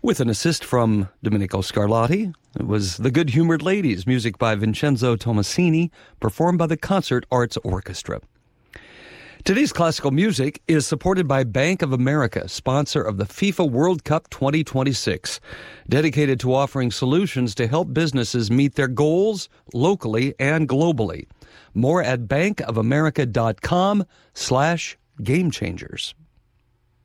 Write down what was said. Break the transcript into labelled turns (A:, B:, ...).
A: With an assist from Domenico Scarlatti, it was The Good-Humored Ladies, music by Vincenzo Tomasini, performed by the Concert Arts Orchestra. Today's classical music is supported by Bank of America, sponsor of the FIFA World Cup 2026, dedicated to offering solutions to help businesses meet their goals locally and globally. More at bankofamerica.com/gamechangers.